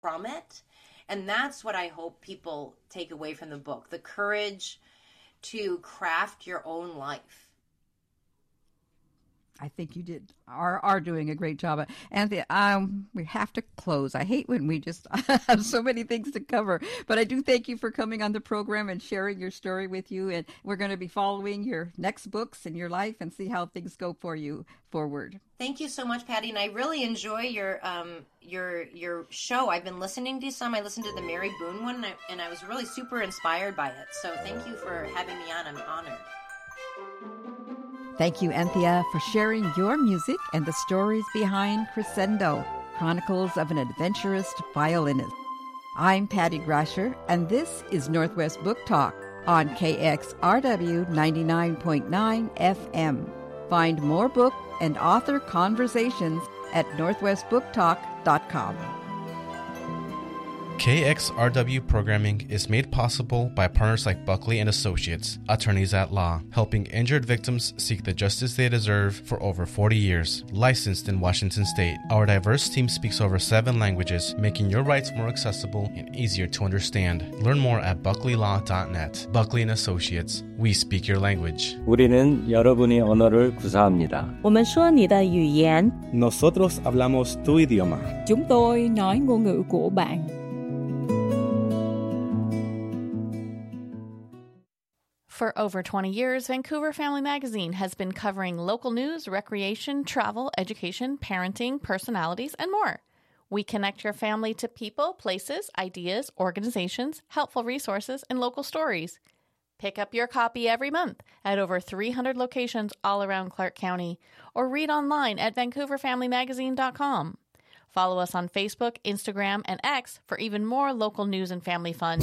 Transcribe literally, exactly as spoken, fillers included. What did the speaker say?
from it. And that's what I hope people take away from the book, the courage to craft your own life. I think you did are are doing a great job. Anthea, um, we have to close. I hate when we just have so many things to cover, but I do thank you for coming on the program and sharing your story with you. And we're going to be following your next books and your life and see how things go for you forward. Thank you so much, Patty, and I really enjoy your um your your show. I've been listening to some. I listened to the Mary Boone one, and I, and I was really super inspired by it. So thank you for having me on. I'm honored. Thank you, Anthea, for sharing your music and the stories behind Crescendo, Chronicles of an Adventurous Violinist. I'm Patty Grasher, and this is Northwest Book Talk on K X R W ninety-nine point nine F M. Find more book and author conversations at northwest book talk dot com. K X R W programming is made possible by partners like Buckley and Associates, attorneys at law, helping injured victims seek the justice they deserve for over forty years. Licensed in Washington State, our diverse team speaks over seven languages, making your rights more accessible and easier to understand. Learn more at buckley law dot net. Buckley and Associates, we speak your language. 우리는 여러분의 언어를 구사합니다. 我们说你的语言. Nosotros hablamos tu idioma. Chúng tôi nói ngôn ngữ của bạn. For over twenty years, Vancouver Family Magazine has been covering local news, recreation, travel, education, parenting, personalities, and more. We connect your family to people, places, ideas, organizations, helpful resources, and local stories. Pick up your copy every month at over three hundred locations all around Clark County, or read online at vancouver family magazine dot com. Follow us on Facebook, Instagram, and X for even more local news and family fun.